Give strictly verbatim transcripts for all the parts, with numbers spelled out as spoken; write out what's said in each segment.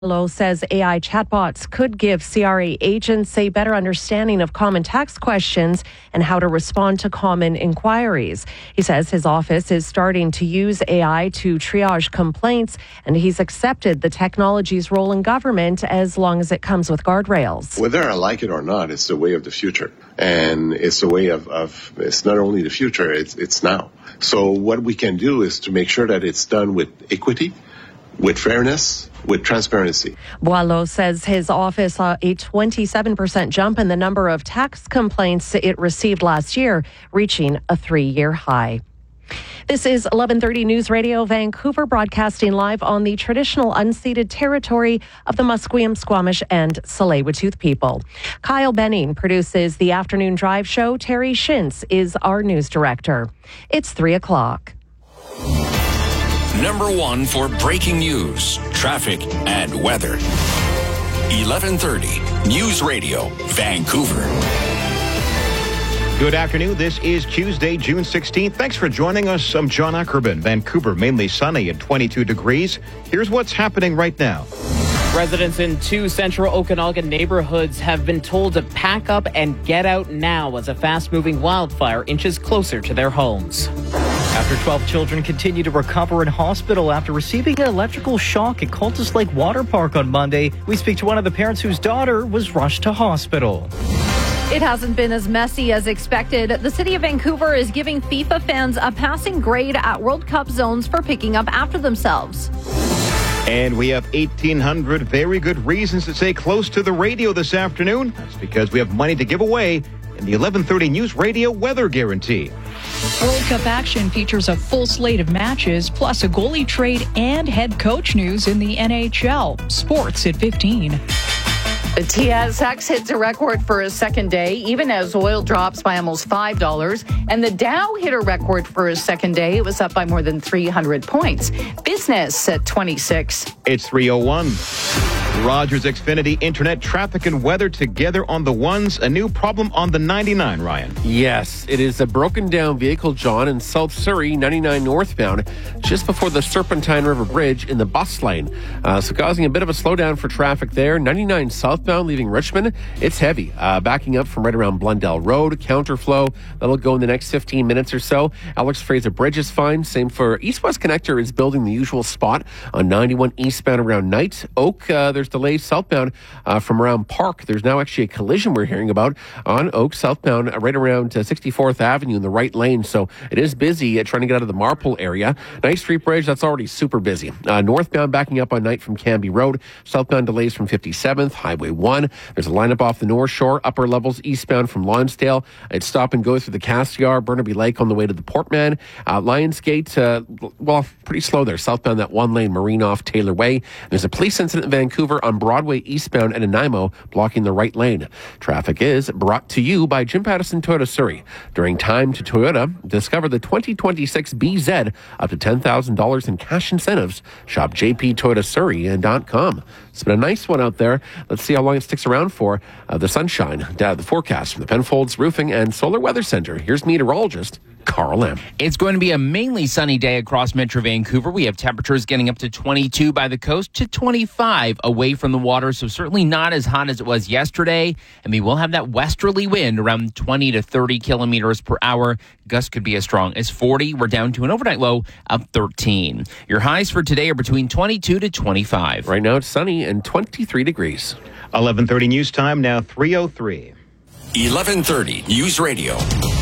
Lowe says A I chatbots could give C R A agents a better understanding of common tax questions and how to respond to common inquiries. He says his office is starting to use A I to triage complaints, and he's accepted the technology's role in government as long as it comes with guardrails. Whether I like it or not, it's the way of the future. And it's the way of, of it's not only the future, it's, it's now. So what we can do is to make sure that it's done with equity, with fairness, with transparency. Boileau says his office saw a twenty-seven percent jump in the number of tax complaints it received last year, reaching a three-year high. This is eleven thirty News Radio Vancouver, broadcasting live on the traditional unceded territory of the Musqueam, Squamish and Tsleil-Waututh people. Kyle Benning produces the Afternoon Drive show. Terry Shintz is our news director. It's three o'clock. Number one for breaking news, traffic, and weather. eleven thirty News Radio, Vancouver. Good afternoon. This is Tuesday, June sixteenth. Thanks for joining us. I'm John Ackerman. Vancouver, mainly sunny at twenty-two degrees. Here's what's happening right now. Residents in two central Okanagan neighborhoods have been told to pack up and get out now as a fast-moving wildfire inches closer to their homes. After twelve children continue to recover in hospital after receiving an electrical shock at Cultus Lake Water Park on Monday, we speak to one of the parents whose daughter was rushed to hospital. It hasn't been as messy as expected. The city of Vancouver is giving FIFA fans a passing grade at World Cup zones for picking up after themselves. And we have eighteen hundred very good reasons to stay close to the radio this afternoon. That's because we have money to give away in the eleven thirty News Radio Weather Guarantee. World Cup action features a full slate of matches, plus a goalie trade and head coach news in the N H L. Sports at fifteen. The T S X hits a record for a second day, even as oil drops by almost five dollars. And the Dow hit a record for a second day. It was up by more than three hundred points. Business at twenty-six. It's three oh one. Rogers Xfinity Internet traffic and weather together on the ones. A new problem on the ninety-nine, Ryan. Yes, it is a broken down vehicle, John, in South Surrey, ninety-nine northbound, just before the Serpentine River Bridge in the bus lane. Uh, so causing a bit of a slowdown for traffic there. ninety-nine southbound leaving Richmond, it's heavy. Uh, backing up from right around Blundell Road, counterflow. That'll go in the next fifteen minutes or so. Alex Fraser Bridge is fine. Same for East-West Connector is building the usual spot on ninety-one eastbound around Knight. Oak, uh, there's delays southbound uh, from around Park. There's now actually a collision we're hearing about on Oak southbound uh, right around uh, sixty-fourth Avenue in the right lane. So it is busy uh, trying to get out of the Marple area. Knight Street Bridge, that's already super busy. Uh, northbound backing up on Knight from Canby Road. Southbound delays from fifty-seventh, Highway one. There's a lineup off the North Shore. Upper levels eastbound from Lonsdale. It's stop and go through the Cassiar, Burnaby Lake on the way to the Portman. Uh, Lionsgate, uh, well, pretty slow there. Southbound that one lane Marine off Taylor Way. There's a police incident in Vancouver on Broadway eastbound at Nanaimo, blocking the right lane. Traffic is brought to you by Jim Pattison Toyota Surrey. During Time to Toyota, discover the twenty twenty-six B Z, up to ten thousand dollars in cash incentives. Shop j p toyota surrey dot com. It's been a nice one out there. Let's see how long it sticks around for. Uh, the sunshine, uh, the forecast from the Penfolds Roofing and Solar Weather Center. Here's meteorologist Carl M. It's going to be a mainly sunny day across Metro Vancouver. We have temperatures getting up to twenty-two by the coast to twenty-five away from the water, so certainly not as hot as it was yesterday. And we will have that westerly wind around twenty to thirty kilometers per hour. Gusts could be as strong as forty. We're down to an overnight low of thirteen. Your highs for today are between twenty-two to twenty-five. Right now it's sunny and twenty-three degrees. eleven thirty news time, now three oh three. eleven thirty News Radio.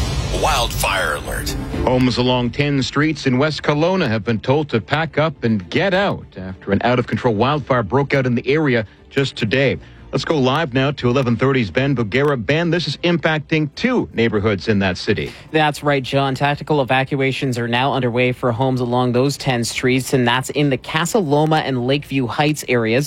Wildfire alert. Homes along ten streets in West Kelowna have been told to pack up and get out after an out-of-control wildfire broke out in the area just today. Let's go live now to eleven thirty's Ben Bugera. Ben, this is impacting two neighborhoods in that city. That's right, John. Tactical evacuations are now underway for homes along those ten streets, and that's in the Casa Loma and Lakeview Heights areas.